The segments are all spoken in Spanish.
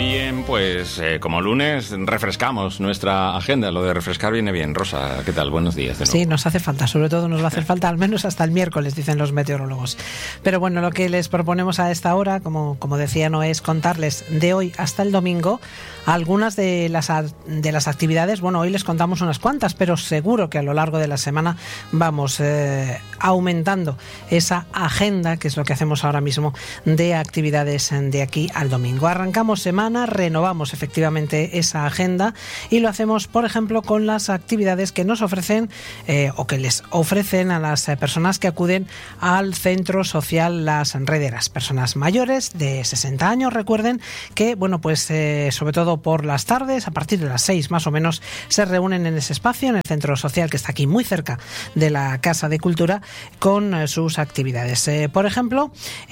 Bien, pues como lunes refrescamos nuestra agenda. Lo de refrescar viene bien. Rosa, ¿qué tal? Buenos días de nuevo. Sí, nos hace falta, sobre todo nos va a hacer falta al menos hasta el miércoles, dicen los meteorólogos. Pero bueno, lo que les proponemos a esta hora, como decía, no es contarles de hoy hasta el domingo algunas de las actividades. Bueno, hoy les contamos unas cuantas, pero seguro que a lo largo de la semana vamos aumentando esa agenda, que es lo que hacemos ahora mismo, de actividades de aquí al domingo. Arrancamos semana, renovamos efectivamente esa agenda y lo hacemos, por ejemplo, con las actividades que nos ofrecen o que les ofrecen a las personas que acuden al Centro Social Las Rederas. Personas mayores de 60 años, recuerden que, bueno, pues sobre todo por las tardes, a partir de las 6 más o menos, se reúnen en ese espacio, en el Centro Social, que está aquí muy cerca de la Casa de Cultura, con sus actividades. Por ejemplo,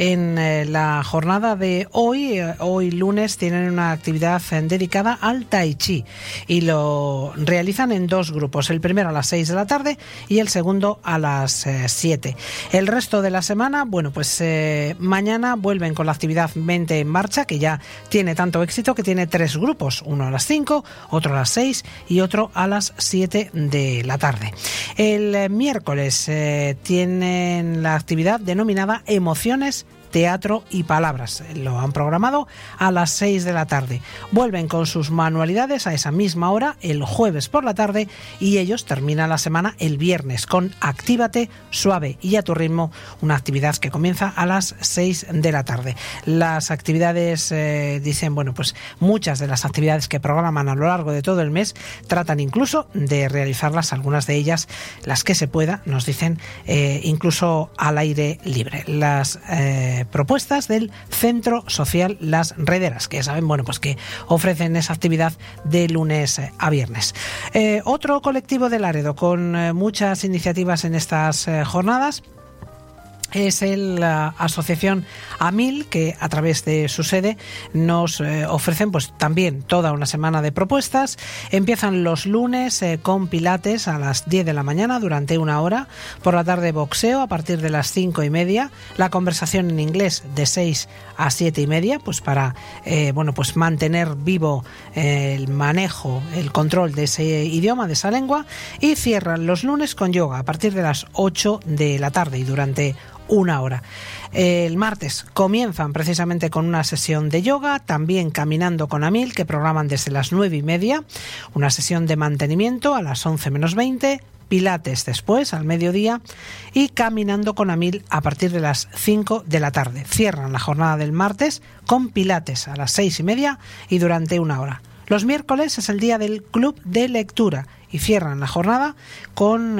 en la jornada de hoy lunes, tienen una actividad dedicada al Tai Chi y lo realizan en dos grupos, el primero a las 6 de la tarde y el segundo a las 7. El resto de la semana, bueno, pues mañana vuelven con la actividad Mente en Marcha, que ya tiene tanto éxito que tiene 3 grupos, uno a las 5, otro a las 6 y otro a las 7 de la tarde. El miércoles tienen la actividad denominada Emociones, Teatro y Palabras. Lo han programado a las 6 de la tarde. Vuelven con sus manualidades a esa misma hora el jueves por la tarde y ellos terminan la semana el viernes con Actívate Suave y a tu ritmo, una actividad que comienza a las 6 de la tarde. Las actividades, dicen, bueno, pues muchas de las actividades que programan a lo largo de todo el mes tratan incluso de realizarlas, algunas de ellas, las que se pueda, nos dicen, incluso al aire libre. Las propuestas del Centro Social Las Rederas, que ya saben, bueno, pues que ofrecen esa actividad de lunes a viernes. Otro colectivo de Laredo con muchas iniciativas en estas jornadas es la asociación AMIL, que a través de su sede nos ofrecen pues también toda una semana de propuestas. Empiezan los lunes con pilates a las 10 de la mañana durante una hora, por la tarde boxeo a partir de las 5:30, la conversación en inglés de 6 a 7:30, pues para bueno, pues mantener vivo el manejo, el control de ese idioma, de esa lengua, y cierran los lunes con yoga a partir de las 8 de la tarde y durante una hora. El martes comienzan precisamente con una sesión de yoga, también caminando con Amil, que programan desde las 9:30, una sesión de mantenimiento a las 11 menos 20, pilates después, al mediodía, y caminando con Amil a partir de las 5 de la tarde. Cierran la jornada del martes con pilates a las 6:30 y durante una hora. Los miércoles es el día del club de lectura y cierran la jornada con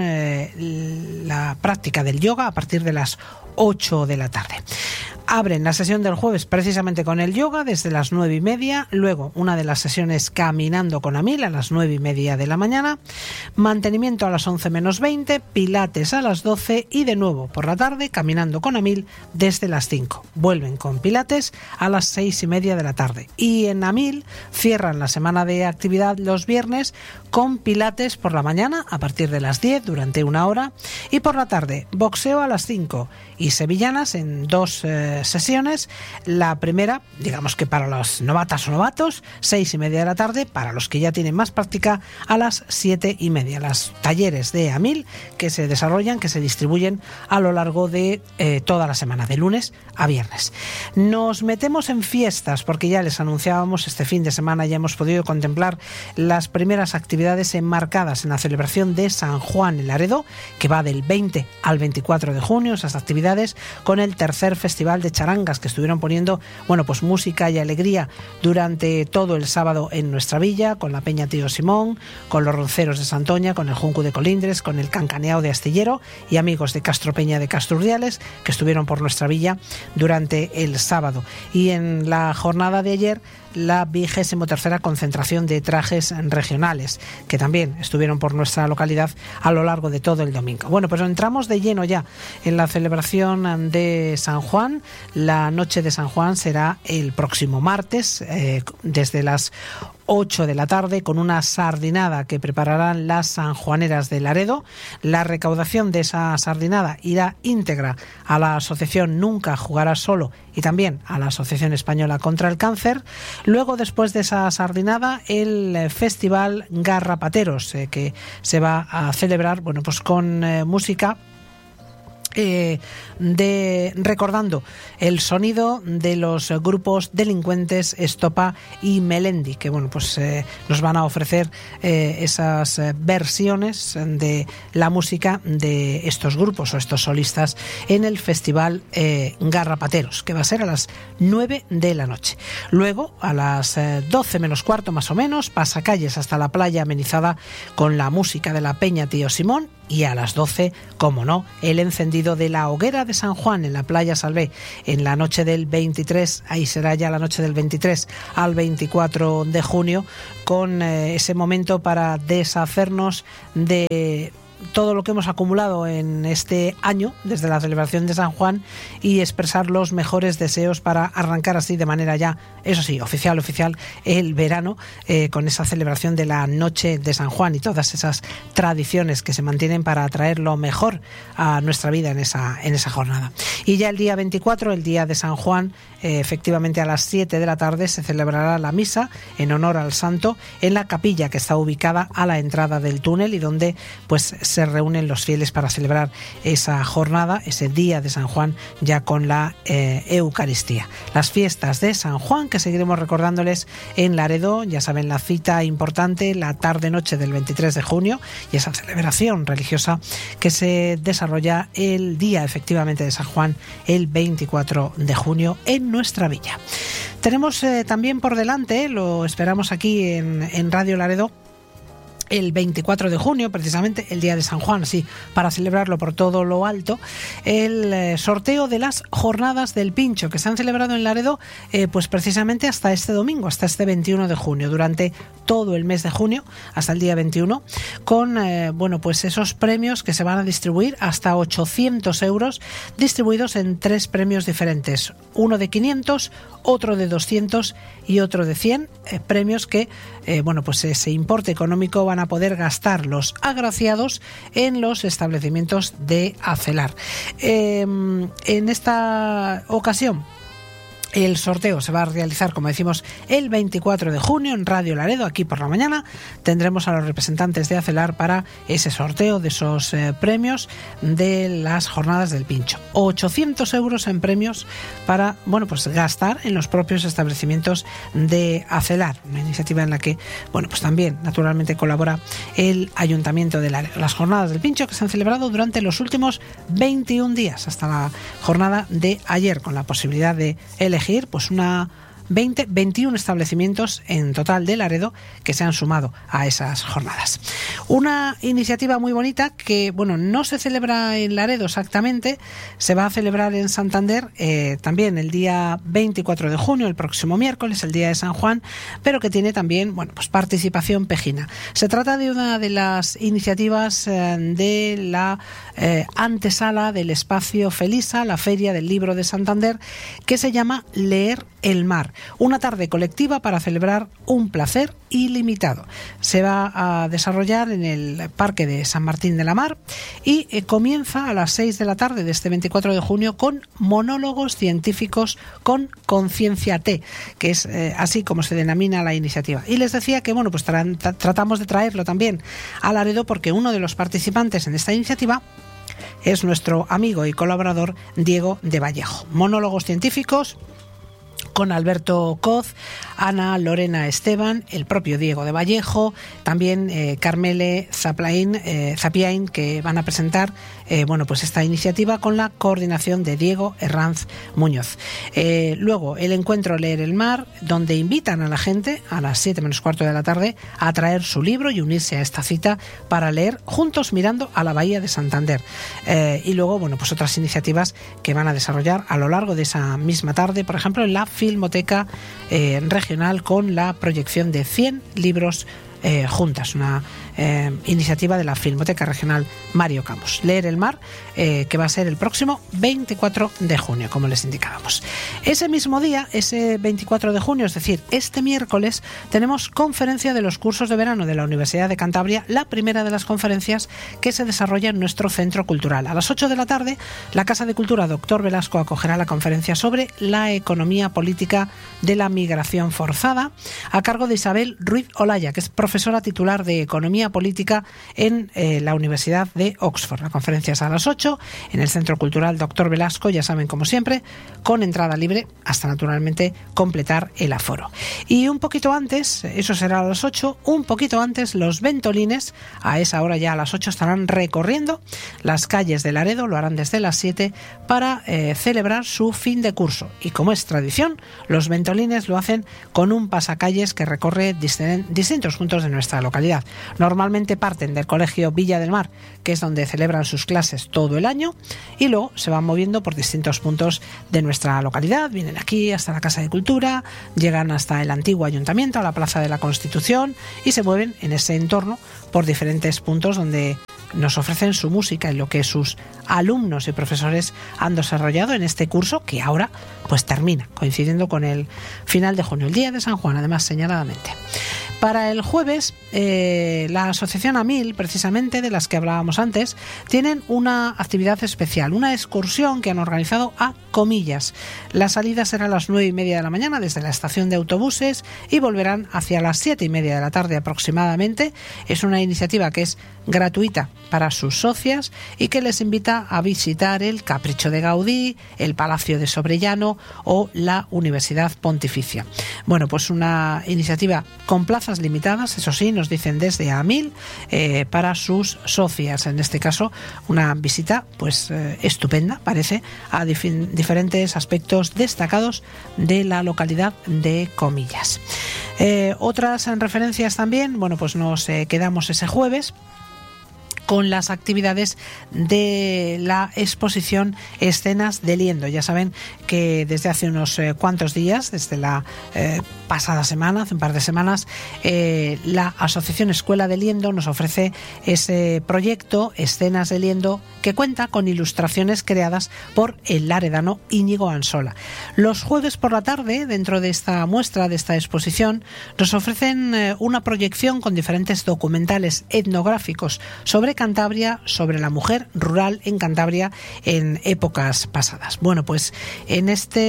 la práctica del yoga a partir de las 8 de la tarde. Abren la sesión del jueves precisamente con el yoga desde las 9:30, luego una de las sesiones caminando con Amil a las 9:30 de la mañana, mantenimiento a las 11 menos 20, pilates a las 12 y de nuevo por la tarde caminando con Amil desde las 5. Vuelven con pilates a las 6:30 de la tarde y en Amil cierran la semana de actividad los viernes con pilates por la mañana a partir de las 10 durante una hora y por la tarde boxeo a las 5 y sevillanas en 2 sesiones. La primera, digamos que para los novatas o novatos, 6:30 de la tarde, para los que ya tienen más práctica, a las 7:30. Las talleres de Amil que se desarrollan, que se distribuyen a lo largo de toda la semana, de lunes a viernes. Nos metemos en fiestas porque ya les anunciábamos este fin de semana, ya hemos podido contemplar las primeras actividades enmarcadas en la celebración de San Juan en Laredo, que va del 20 al 24 de junio, esas actividades con el tercer festival de charangas que estuvieron poniendo, bueno, pues música y alegría durante todo el sábado en nuestra villa, con la Peña Tío Simón, con los Ronceros de Santoña, con el Junco de Colindres, con el Cancaneao de Astillero y amigos de Castro Peña de Castro Urdiales que estuvieron por nuestra villa durante el sábado. Y en la jornada de ayer, la 23ª concentración de trajes regionales, que también estuvieron por nuestra localidad a lo largo de todo el domingo. Bueno, pues entramos de lleno ya en la celebración de San Juan, la noche de San Juan será el próximo martes, desde las 8 de la tarde, con una sardinada que prepararán las sanjuaneras de Laredo. La recaudación de esa sardinada irá íntegra a la asociación Nunca Jugarás Solo y también a la Asociación Española contra el Cáncer. Luego, después de esa sardinada, el Festival Garrapateros, que se va a celebrar, bueno, pues con música recordando el sonido de los grupos Delincuentes, Estopa y Melendi, que bueno, pues nos van a ofrecer esas versiones de la música de estos grupos o estos solistas en el Festival Garrapateros, que va a ser a las 9 de la noche. Luego, a las 12 menos cuarto más o menos, pasacalles hasta la playa amenizada con la música de la Peña Tío Simón. Y a las 12, como no, el encendido de la hoguera de San Juan en la playa Salvé en la noche del 23, ahí será ya la noche del 23 al 24 de junio, con ese momento para deshacernos de todo lo que hemos acumulado en este año desde la celebración de San Juan y expresar los mejores deseos para arrancar así de manera ya, eso sí, oficial, el verano, con esa celebración de la noche de San Juan y todas esas tradiciones que se mantienen para atraer lo mejor a nuestra vida en esa jornada. Y ya el día 24, el día de San Juan, efectivamente a las 7 de la tarde se celebrará la misa en honor al santo en la capilla que está ubicada a la entrada del túnel y donde pues se reúnen los fieles para celebrar esa jornada, ese día de San Juan, ya con la Eucaristía. Las fiestas de San Juan, que seguiremos recordándoles en Laredo, ya saben, la cita importante, la tarde-noche del 23 de junio, y esa celebración religiosa que se desarrolla el día, efectivamente, de San Juan, el 24 de junio, en nuestra villa. Tenemos también por delante, lo esperamos aquí en Radio Laredo, el 24 de junio, precisamente el día de San Juan, sí, para celebrarlo por todo lo alto, el sorteo de las jornadas del Pincho, que se han celebrado en Laredo, pues precisamente hasta este domingo, hasta este 21 de junio, durante todo el mes de junio, hasta el día 21, con, bueno, pues esos premios que se van a distribuir, hasta 800 euros, distribuidos en 3 premios diferentes, uno de 500, otro de 200 y otro de 100, premios que, bueno, pues ese importe económico van a poder gastar los agraciados en los establecimientos de Acelar. En esta ocasión, el sorteo se va a realizar, como decimos, el 24 de junio en Radio Laredo, aquí por la mañana. Tendremos a los representantes de Acelar para ese sorteo de esos premios de las jornadas del Pincho. 800 euros en premios para, bueno, pues gastar en los propios establecimientos de Acelar. Una iniciativa en la que, bueno, pues también, naturalmente, colabora el Ayuntamiento de Laredo. Las jornadas del Pincho que se han celebrado durante los últimos 21 días, hasta la jornada de ayer, con la posibilidad de elegir pues 21 establecimientos en total de Laredo que se han sumado a esas jornadas. Una iniciativa muy bonita que, bueno, no se celebra en Laredo exactamente, se va a celebrar en Santander también el día 24 de junio, el próximo miércoles, el día de San Juan, pero que tiene también, bueno, pues participación pejina. Se trata de una de las iniciativas de la antesala del espacio Felisa, la Feria del Libro de Santander, que se llama Leer el Mar. Una tarde colectiva para celebrar un placer ilimitado. Se va a desarrollar en el Parque de San Martín de la Mar y comienza a las 6 de la tarde de este 24 de junio con monólogos científicos con conciencia T, que es así como se denomina la iniciativa. Y les decía que, bueno, pues tratamos de traerlo también a Laredo porque uno de los participantes en esta iniciativa es nuestro amigo y colaborador Diego de Vallejo. Monólogos científicos con Alberto Coz, Ana Lorena Esteban, el propio Diego de Vallejo, también Carmele Zapiain, que van a presentar bueno, pues esta iniciativa con la coordinación de Diego Herranz Muñoz. Luego el encuentro Leer el Mar, donde invitan a la gente a las 7 menos cuarto de la tarde a traer su libro y unirse a esta cita para leer juntos mirando a la Bahía de Santander. Y luego, bueno, pues otras iniciativas que van a desarrollar a lo largo de esa misma tarde, por ejemplo, en la Filmoteca Regional, con la proyección de 100 libros juntas, una iniciativa de la Filmoteca Regional Mario Camus. Leer el mar, que va a ser el próximo 24 de junio, como les indicábamos. Ese mismo día, ese 24 de junio, es decir, este miércoles, tenemos conferencia de los cursos de verano de la Universidad de Cantabria, la primera de las conferencias que se desarrolla en nuestro centro cultural. A las 8 de la tarde, la Casa de Cultura Dr. Velasco acogerá la conferencia sobre la economía política de la migración forzada, a cargo de Isabel Ruiz Olaya, que es profesora titular de Economía Política en la Universidad de Oxford. La conferencia es a las 8 en el Centro Cultural Dr. Velasco, ya saben, como siempre, con entrada libre hasta naturalmente completar el aforo. Y un poquito antes, eso será a las 8, un poquito antes los ventolines, a esa hora ya a las 8 estarán recorriendo las calles de Laredo, lo harán desde las 7 para celebrar su fin de curso. Y como es tradición, los ventolines lo hacen con un pasacalles que recorre distintos puntos de nuestra localidad. Normalmente parten del Colegio Villa del Mar, que es donde celebran sus clases todo el año, y luego se van moviendo por distintos puntos de nuestra localidad. Vienen aquí hasta la Casa de Cultura, llegan hasta el antiguo ayuntamiento, a la Plaza de la Constitución, y se mueven en ese entorno por diferentes puntos donde nos ofrecen su música y lo que sus alumnos y profesores han desarrollado en este curso, que ahora pues termina, coincidiendo con el final de junio, el día de San Juan, además, señaladamente. Para el jueves, la asociación AMIL, precisamente, de las que hablábamos antes, tienen una actividad especial, una excursión que han organizado a Comillas. La salida será a las 9:30 de la mañana desde la estación de autobuses y volverán hacia las 7:30 de la tarde aproximadamente. Es una iniciativa que es gratuita para sus socias y que les invita a visitar el Capricho de Gaudí, el Palacio de Sobrellano o la Universidad Pontificia. Bueno, pues una iniciativa con plazas limitadas, eso sí, nos dicen desde AMIL, para sus socias. En este caso, una visita pues estupenda, parece, a diferentes aspectos destacados de la localidad de Comillas. Otras referencias también, bueno, pues nos quedamos ese jueves con las actividades de la exposición Escenas de Liendo. Ya saben que desde hace unos cuantos días, desde la pasada semana, hace un par de semanas, la Asociación Escuela de Liendo nos ofrece ese proyecto Escenas de Liendo, que cuenta con ilustraciones creadas por el laredano Íñigo Ansola. Los jueves por la tarde, dentro de esta muestra, de esta exposición, nos ofrecen una proyección con diferentes documentales etnográficos sobre Cantabria, sobre la mujer rural en Cantabria en épocas pasadas. Bueno, pues en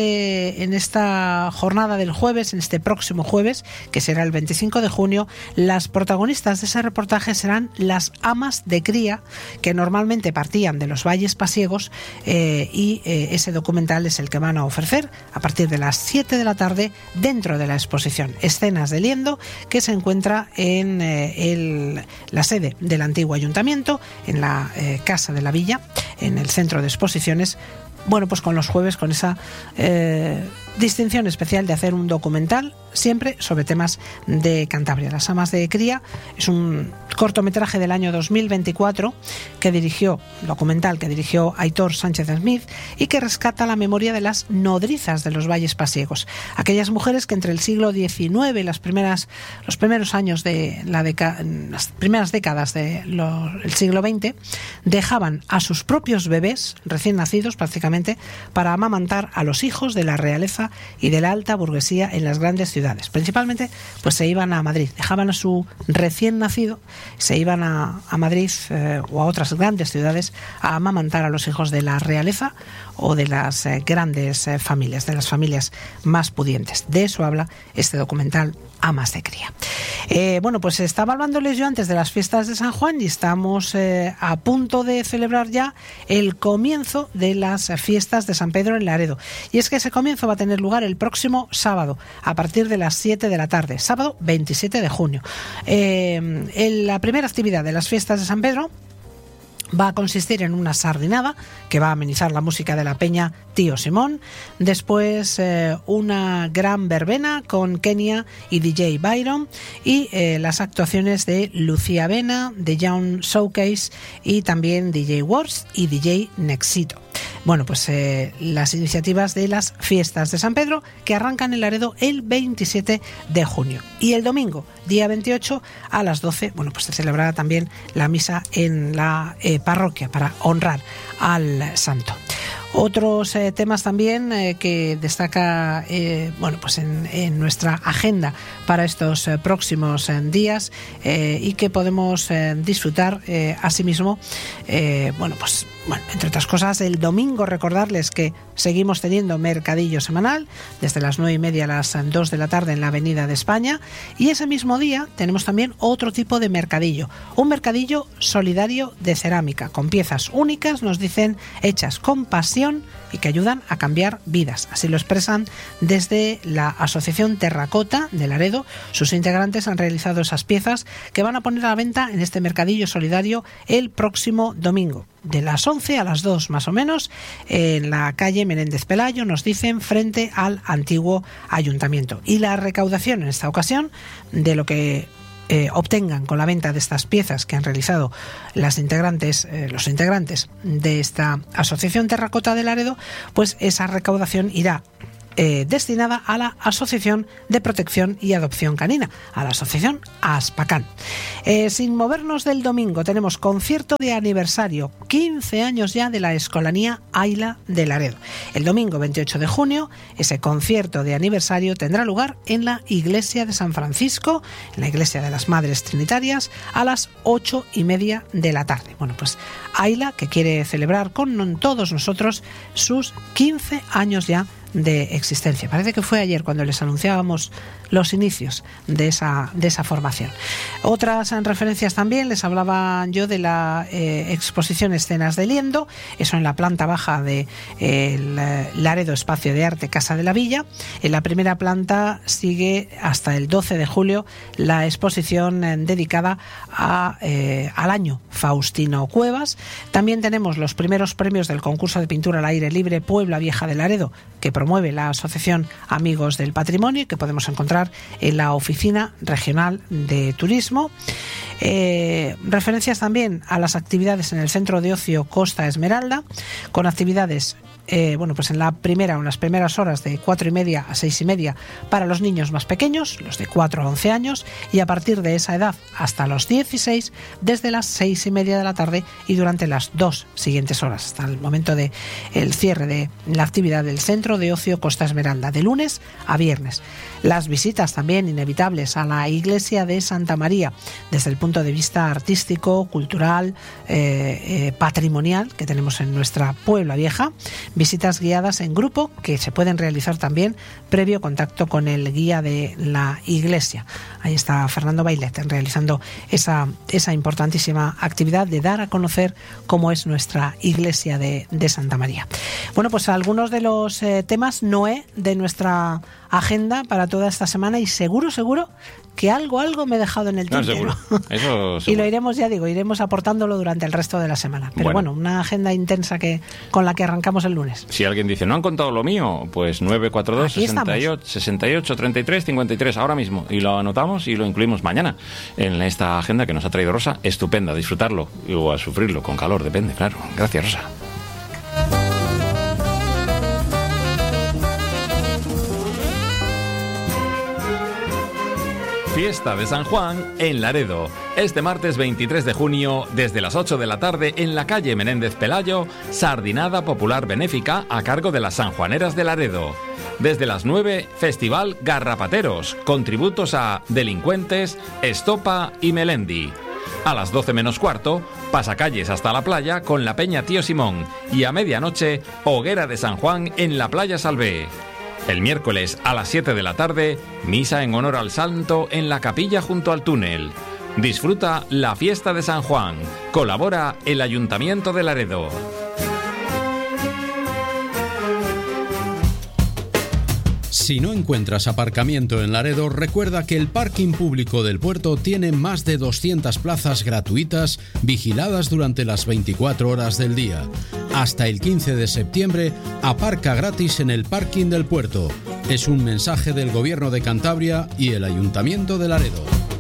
esta jornada del jueves, en este próximo jueves, que será el 25 de junio, las protagonistas de ese reportaje serán las amas de cría, que normalmente partían de los valles pasiegos, y ese documental es el que van a ofrecer a partir de las 7 de la tarde dentro de la exposición Escenas de Liendo, que se encuentra en la sede del antiguo ayuntamiento, en la Casa de la Villa, en el centro de exposiciones. Bueno, pues con los jueves, con esa distinción especial de hacer un documental siempre sobre temas de Cantabria. Las amas de cría es un cortometraje del año 2024 documental que dirigió Aitor Sánchez Smith, y que rescata la memoria de las nodrizas de los valles pasiegos, aquellas mujeres que entre el siglo XIX y los primeros años de las primeras décadas del siglo XX dejaban a sus propios bebés recién nacidos prácticamente para amamantar a los hijos de la realeza y de la alta burguesía en las grandes ciudades. Principalmente pues se iban a Madrid, dejaban a su recién nacido, se iban a Madrid o a otras grandes ciudades a amamantar a los hijos de la realeza o de las grandes familias, de las familias más pudientes. De eso habla este documental Amas de Cría. Bueno, pues estaba hablándoles yo antes de las fiestas de San Juan y estamos a punto de celebrar ya el comienzo de las fiestas de San Pedro en Laredo. Y es que ese comienzo va a tener lugar el próximo sábado, a partir de las 7 de la tarde, sábado 27 de junio. La primera actividad de las fiestas de San Pedro va a consistir en una sardinada que va a amenizar la música de la peña Tío Simón. Después una gran verbena con Kenia y DJ Byron, y las actuaciones de Lucía Vena, de Young Showcase y también DJ Wars y DJ Nexito. Bueno, pues las iniciativas de las fiestas de San Pedro, que arrancan en Laredo el 27 de junio. Y el domingo, día 28, a las 12, bueno, pues se celebrará también la misa en la parroquia para honrar al santo. Otros temas también que destaca bueno, pues en nuestra agenda para estos próximos días y que podemos disfrutar asimismo, bueno, pues entre otras cosas, el domingo recordarles que seguimos teniendo mercadillo semanal desde las 9:30 a las 2 de la tarde en la Avenida de España, y ese mismo día tenemos también otro tipo de mercadillo, un mercadillo solidario de cerámica con piezas únicas, nos dicen, hechas con pasión y que ayudan a cambiar vidas. Así lo expresan desde la Asociación Terracota de Laredo. Sus integrantes han realizado esas piezas que van a poner a la venta en este mercadillo solidario el próximo domingo, de las 11 a las 2 más o menos, en la calle Menéndez Pelayo, nos dicen, frente al antiguo ayuntamiento. Y la recaudación en esta ocasión de lo que obtengan con la venta de estas piezas que han realizado los integrantes de esta Asociación Terracota de Laredo, pues esa recaudación irá destinada a la Asociación de Protección y Adopción Canina, a la Asociación Aspacán. Sin movernos del domingo, tenemos concierto de aniversario, 15 años ya de la Escolanía Aila de Laredo. El domingo 28 de junio, ese concierto de aniversario tendrá lugar en la Iglesia de San Francisco, en la Iglesia de las Madres Trinitarias, a las 8:30 de la tarde. Bueno, pues Aila, que quiere celebrar con todos nosotros sus 15 años ya de existencia. Parece que fue ayer cuando les anunciábamos los inicios de esa formación. Otras referencias también, les hablaba yo de la exposición Escenas de Liendo, eso en la planta baja de Laredo Espacio de Arte Casa de la Villa. En la primera planta sigue hasta el 12 de julio la exposición dedicada al año Faustino Cuevas. También tenemos los primeros premios del concurso de pintura al aire libre Puebla Vieja de Laredo, que promueve la Asociación Amigos del Patrimonio y que podemos encontrar en la Oficina Regional de Turismo. Referencias también a las actividades en el Centro de Ocio Costa Esmeralda, con actividades bueno, pues en las primeras horas de 4:30 a 6:30 para los niños más pequeños, los de 4 a 11 años, y a partir de esa edad hasta los 16, desde las 6:30 de la tarde y durante las 2 siguientes horas, hasta el momento del cierre de la actividad del Centro de Ocio Costa Esmeralda, de lunes a viernes. Las visitas también inevitables a la Iglesia de Santa María, desde el punto de vista artístico, cultural, patrimonial que tenemos en nuestra Puebla Vieja. Visitas guiadas en grupo que se pueden realizar también previo contacto con el guía de la iglesia. Ahí está Fernando Bailet realizando esa importantísima actividad de dar a conocer cómo es nuestra iglesia de Santa María. Bueno, pues algunos de los temas, Noé, de nuestra agenda para toda esta semana, y seguro que algo me he dejado en el tintero. Eso seguro. Y lo iremos aportándolo durante el resto de la semana. Pero bueno, una agenda intensa con la que arrancamos el lunes. Si alguien dice, no han contado lo mío, pues 942 68 33 53 ahora mismo, y lo anotamos y lo incluimos mañana en esta agenda que nos ha traído Rosa. Estupenda, disfrutarlo o a sufrirlo con calor, depende, claro. Gracias, Rosa. Fiesta de San Juan en Laredo. Este martes 23 de junio, desde las 8 de la tarde, en la calle Menéndez Pelayo, sardinada popular benéfica a cargo de las sanjuaneras de Laredo. Desde las 9, Festival Garrapateros, con tributos a Delincuentes, Estopa y Melendi. A las 12 menos cuarto, pasacalles hasta la playa con la Peña Tío Simón. Y a medianoche, Hoguera de San Juan en la Playa Salvé. El miércoles a las 7 de la tarde, misa en honor al santo en la capilla junto al túnel. Disfruta la fiesta de San Juan. Colabora el Ayuntamiento de Laredo. Si no encuentras aparcamiento en Laredo, recuerda que el parking público del puerto tiene más de 200 plazas gratuitas vigiladas durante las 24 horas del día. Hasta el 15 de septiembre, aparca gratis en el parking del puerto. Es un mensaje del Gobierno de Cantabria y el Ayuntamiento de Laredo.